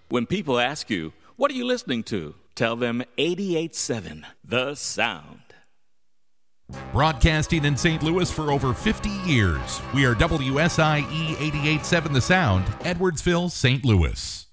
When people ask you, what are you listening to? Tell them 88.7 The Sound. Broadcasting in St. Louis for over 50 years. We are WSIE 88.7 The Sound, Edwardsville, St. Louis.